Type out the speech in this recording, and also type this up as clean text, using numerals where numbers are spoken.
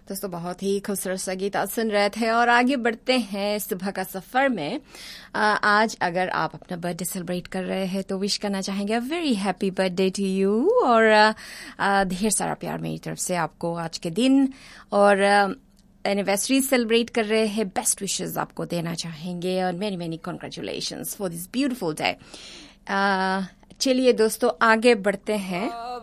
दोस्तों बहुत ही खूबसूरत सा गीत आप सुन रहे थे और आगे बढ़ते हैं सुबह का सफर में। आज अगर आप अपना बर्थडे सेलिब्रेट कर रहे हैं तो विश करना चाहेंगे very happy birthday to you और ढेर सारा प्यार मेरी तरफ से आपको आज के दिन। और एनिवर्सरी सेलिब्रेट कर रहे हैं, बेस्ट विशेस आपको देना चाहेंगे और many many congratulations for this beautiful day. चलिए दोस्तों आगे बढ़ते हैं।